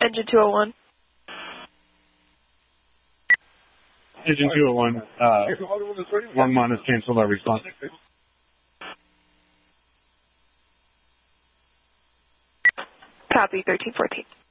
Engine 201. Engine 201, Longmont has canceled our response. Copy, 1314.